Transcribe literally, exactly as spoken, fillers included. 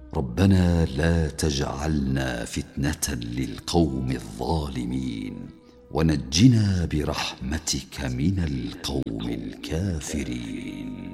ربنا لا تجعلنا فتنة للقوم الظالمين، ونجنا برحمتك من القوم الكافرين.